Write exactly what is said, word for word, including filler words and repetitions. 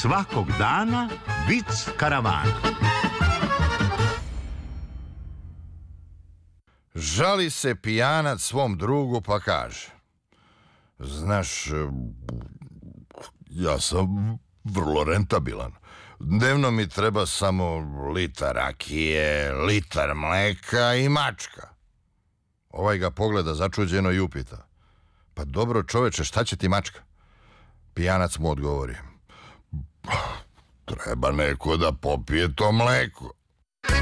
Svakog dana vic karavana. Žali se pijanac svom drugu pa kaže: znaš, ja sam vrlo rentabilan. Dnevno mi treba samo litar rakije, litar mleka i mačka. Ovaj ga pogleda začuđeno i upita: pa dobro čoveče, šta će ti mačka? Pijanac mu odgovori: treba neko da popije to mleko.